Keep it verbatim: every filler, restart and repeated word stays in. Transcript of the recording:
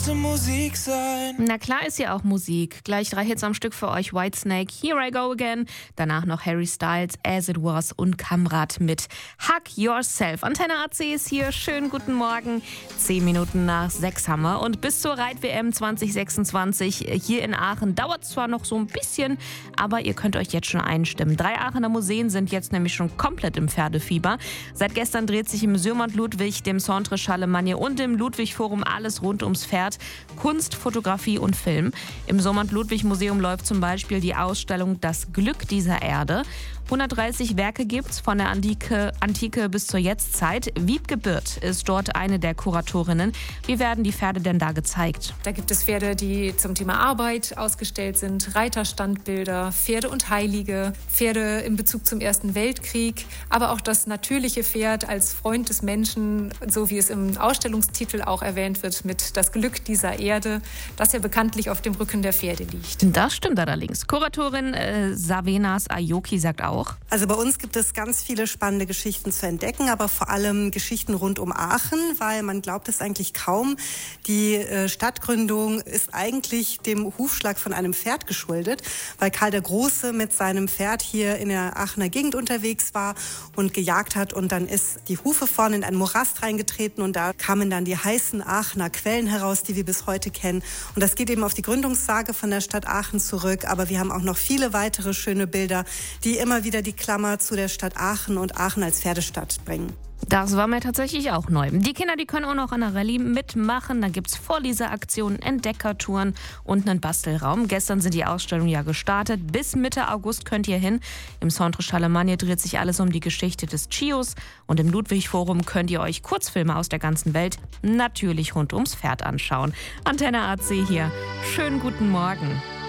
Musik sein. Na klar ist ja auch Musik. Gleich drei Hits am Stück für euch. Whitesnake, Here I Go Again. Danach noch Harry Styles, As It Was und Kamrat mit Hug Yourself. Antenne A C ist hier. Schönen guten Morgen. Zehn Minuten nach sechs haben wir. Und bis zur Reit-W M zwanzig sechsundzwanzig hier in Aachen dauert es zwar noch so ein bisschen, aber ihr könnt euch jetzt schon einstimmen. Drei Aachener Museen sind jetzt nämlich schon komplett im Pferdefieber. Seit gestern dreht sich im Sürmont Ludwig, dem Centre Charlemagne und im Ludwig Forum alles rund ums Pferd. Kunst, Fotografie und Film. Im Sürmont Ludwig Museum läuft zum Beispiel die Ausstellung Das Glück dieser Erde. hundertdreißig Werke gibt's von der Antike, Antike bis zur Jetztzeit. Wiebke Birth ist dort eine der Kuratorinnen. Wie werden die Pferde denn da gezeigt? Da gibt es Pferde, die zum Thema Arbeit ausgestellt sind, Reiterstandbilder, Pferde und Heilige, Pferde in Bezug zum Ersten Weltkrieg, aber auch das natürliche Pferd als Freund des Menschen, so wie es im Ausstellungstitel auch erwähnt wird, mit Das Glück dieser Erde, das ja bekanntlich auf dem Rücken der Pferde liegt. Das stimmt allerdings. Kuratorin äh, Savenas Ayoki sagt auch, Also bei uns gibt es ganz viele spannende Geschichten zu entdecken, aber vor allem Geschichten rund um Aachen, weil man glaubt es eigentlich kaum. Die äh, Stadtgründung ist eigentlich dem Hufschlag von einem Pferd geschuldet, weil Karl der Große mit seinem Pferd hier in der Aachener Gegend unterwegs war und gejagt hat und dann ist die Hufe vorne in einen Morast reingetreten und da kamen dann die heißen Aachener Quellen heraus, die wir bis heute kennen. Und das geht eben auf die Gründungssage von der Stadt Aachen zurück, aber wir haben auch noch viele weitere schöne Bilder, die immer wieder die Klammer zu der Stadt Aachen und Aachen als Pferdestadt bringen. Das war mir tatsächlich auch neu. Die Kinder, die können auch noch an der Rallye mitmachen. Da gibt's Vorleseaktionen, Entdeckertouren und einen Bastelraum. Gestern sind die Ausstellungen ja gestartet. Bis Mitte August könnt ihr hin. Im Centre Charlemagne dreht sich alles um die Geschichte des Chios. Und im Ludwig Forum könnt ihr euch Kurzfilme aus der ganzen Welt natürlich rund ums Pferd anschauen. Antenne A C hier. Schönen guten Morgen.